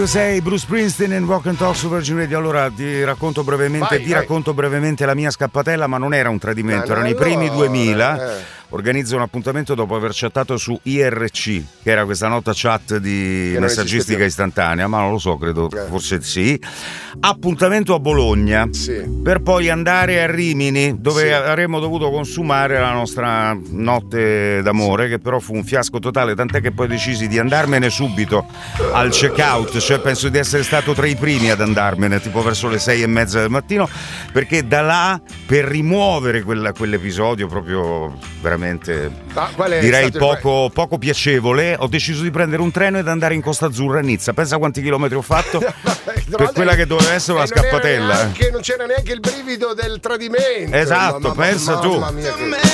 Sei Bruce Springsteen in Walk and Talk su Virgin Radio. Allora ti racconto brevemente la mia scappatella, ma non era un tradimento, erano i primi 2000. Organizzo un appuntamento dopo aver chattato su IRC, che era questa nota chat di messaggistica istantanea, ma non lo so, credo forse sì. Appuntamento a Bologna, per poi andare a Rimini, dove avremmo dovuto consumare la nostra notte d'amore, che però fu un fiasco totale, tant'è che poi decisi di andarmene subito al check-out, cioè penso di essere stato tra i primi ad andarmene, tipo verso le 6:30 del mattino, perché da là, per rimuovere quell'episodio proprio veramente direi poco piacevole, ho deciso di prendere un treno ed andare in Costa Azzurra a Nizza. Pensa quanti chilometri ho fatto per quella che doveva essere una scappatella. Non c'era neanche il brivido del tradimento. Esatto, pensa tu.